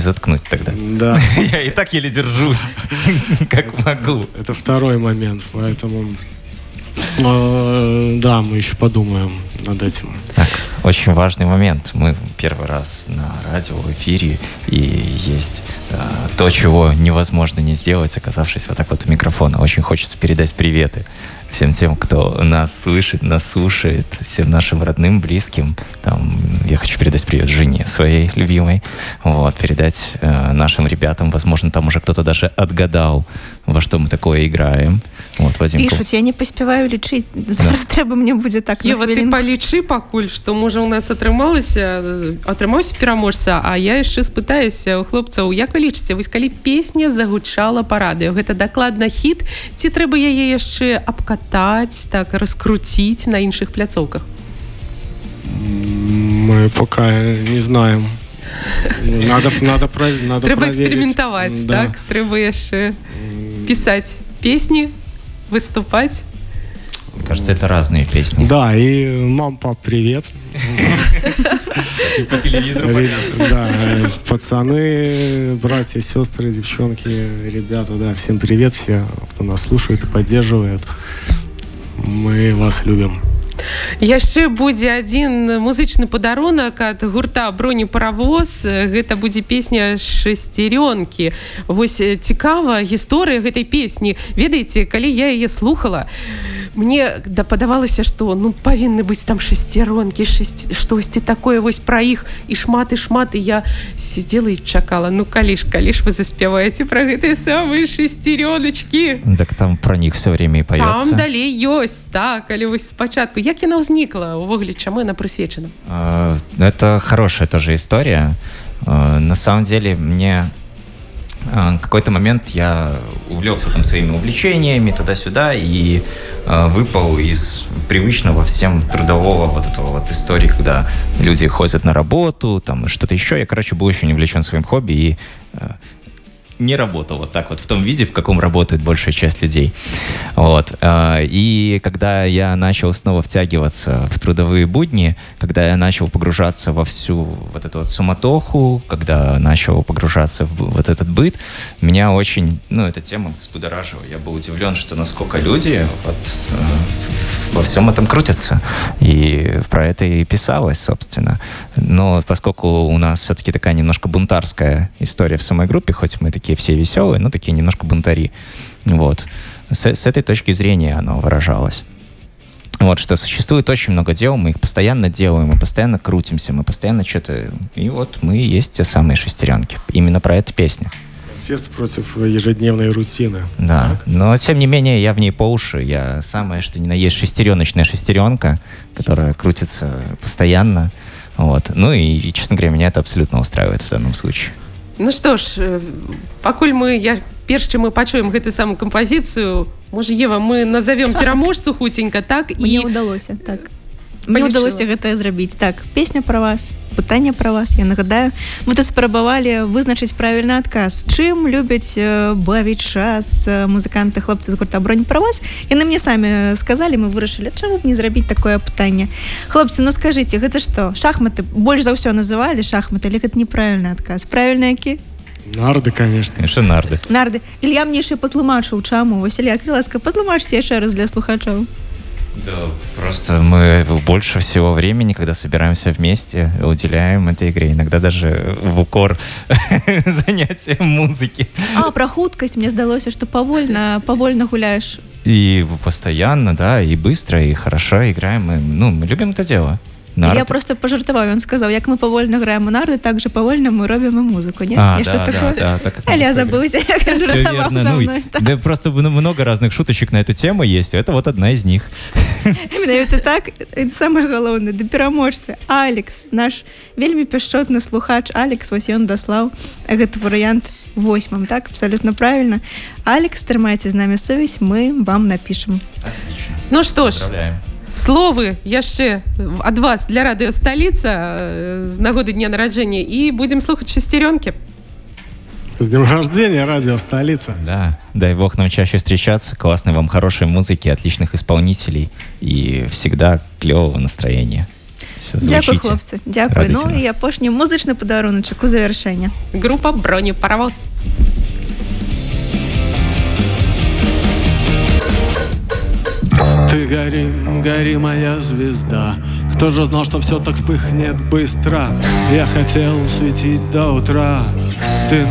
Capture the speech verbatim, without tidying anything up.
заткнуть тогда. Да. Я и так еле держусь, как могу. Это второй момент, поэтому... Да, мы еще подумаем над этим. Так, очень важный момент. Мы первый раз на радио, в эфире, и есть э, то, чего невозможно не сделать, оказавшись вот так вот у микрофона. Очень хочется передать приветы всем тем, кто нас слышит, нас слушает, всем нашим родным, близким. Там, я хочу передать привет жене своей любимой, вот, передать э, нашим ребятам. Возможно, там уже кто-то даже отгадал, во что мы такое играем. Вот, Вадим. Пишут, я не поспеваю лечить. Зараз да. Трэба мне будет так. Ева, ты полечи пакуль, что можа у нас атрымалася, атрымаўся пераможца, а я яшчэ спытаюся у хлопцаў, як вы лічыце, вось калі песня загучала па радыё, гэта дакладна хіт, ці трэба яе яшчэ абкатаць, так раскруціць на іншых пляцоўках? Мы пока не знаем. Надо, надо, надо трэба проверить. Экспериментовать, да. Так? Трэба яшчэ писать песни, выступать. Мне кажется, это разные песни. Да, и мам, пап, привет. По телевизору. Да, пацаны, братья, сестры, девчонки, ребята, да, всем привет, все, кто нас слушает и поддерживает. Мы вас любим. Яшчэ будзе адзін музычны падарунак ад гурта «Бронепаравоз». Гэта будзе песня «Шестерёнкі». Вось цікава гісторыя гэтай песні. Ведаеце, калі я яе слухала, мне да падавалася, што ну павінны быць там шестерёнкі, шесть, штосьці такое вось пра іх і шмат і шмат, і я сидела і чакала. Ну калі ж, калі ж вы заспяваеце пра гэтыя самыя шестерёночкі? Так там про них все время и поется. Там далей ёсць, так, але вось спачатку. Як яна ўзнікла увогуле, чаму яна прысвечана? Это хорошая тоже история. На самом деле мне в какой-то момент я увлекся там своими увлечениями туда-сюда и выпал из привычного всем трудового вот этого вот истории, когда люди ходят на работу, там что-то еще. Я, короче, был очень увлечен своим хобби и не работал вот так вот в том виде, в каком работает большая часть людей. Вот. И когда я начал снова втягиваться в трудовые будни, когда я начал погружаться во всю вот эту вот суматоху, когда начал погружаться в вот этот быт, меня очень, ну, эта тема взбудоражила. Я был удивлен, что насколько люди вот, во всем этом крутятся. И про это и писалось, собственно. Но поскольку у нас все-таки такая немножко бунтарская история в самой группе, хоть мы такие все веселые, но такие немножко бунтари. Вот. С, с этой точки зрения оно выражалось. Вот, что существует очень много дел, мы их постоянно делаем, мы постоянно крутимся, мы постоянно что-то... И вот мы и есть те самые шестеренки. Именно про эту песню. Протест против ежедневной рутины. Да, но тем не менее я в ней по уши. Я самое, что ни на есть шестереночная шестеренка, которая крутится постоянно. Вот. Ну и, и, честно говоря, меня это абсолютно устраивает в данном случае. Ну што ж, пакуль мы, я, перш чым мы пачуем гэтую самую кампазіцыю, можа, Ева, мы назовем пераможцу хуценька, так? Мне і... ўдалося, так. Мне ўдалося гэтае зрабіць. Так, песня пра вас, пытанне пра вас. Я нагадаю, мы тут спрабавалі вызначыць правільны адказ. Чым любяць бавіць час музыканты, хлопцы з гурта «Бронепаравоз»? Яны мне самі сказалі, мы вырашылі, чаму б не зрабіць такое пытанне. Хлопцы, ну скажыце, гэта што? Шахматы больш за ўсё называлі шахматы, але гэта неправільны адказ. Правільны які? Нарды, конечно. Конечно, нарды. Нарды. Ілья мне яшчэ патлумачыў, чаму. Васіля, ласка, патлумачце яшчэ раз для слухачоў. Да, просто мы больше всего времени, когда собираемся вместе, уделяем этой игре. Иногда даже в укор занятиям музыки. А, про хуткость. Мне сдалось, что повольно, повольно гуляешь. И постоянно, да, и быстро, и хорошо играем. Мы, ну, мы любим это дело. Нарды. Я просто пожартовал, он сказал, як мы повольно играем у нарды, так же повольно мы робим и музыку, нет? А, и да, да, такое? да, так. А я забылся, як он жартовал со мной. Ну, да, просто много разных шуточек на эту тему есть, это вот одна из них. Именно это так, это самое главное, да пераможца. Алекс, наш вельмі пяшчотны слухач, Алекс, вось ён даслаў гэты варыянт восьмым, так, абсолютно правильно. Алекс, трымайце з намі сувязь, мы вам напишем. Отлично. Ну что ж, поздравляем. Словы яшчэ ад вас для радыё «Сталіца» з нагоды дня нараджэння, і будем слухаць шестерёнки. С днем рождения, радио «Столица». Да, дай бог нам чаще встречаться, классной вам хорошей музыки, отличных исполнителей и всегда клевого настроения. Все, Дякую, хлопцы. Дякую. Радуйте Ну нас. и апошні музычны падаруначак у завяршэння. Група бронепаравоз. Ты гори, гори, моя звезда. Кто же знал, что все так вспыхнет быстро? Я хотел светить до утра. Ты